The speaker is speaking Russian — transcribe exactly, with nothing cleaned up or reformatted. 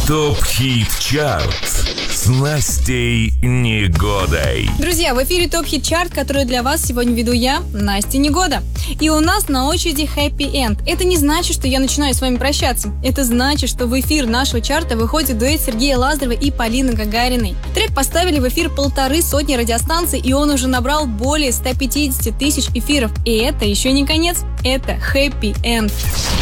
ТОП-хит чарт с Настей Негодой. Друзья, в эфире ТОП-хит чарт, который для вас сегодня веду я, Настя Негода. И у нас на очереди Happy End. Это не значит, что я начинаю с вами прощаться. Это значит, что в эфир нашего чарта выходит дуэт Сергея Лазарева и Полины Гагариной. Трек поставили в эфир полторы сотни радиостанций, и он уже набрал более ста пятидесяти тысяч эфиров. И это еще не конец, это Happy End.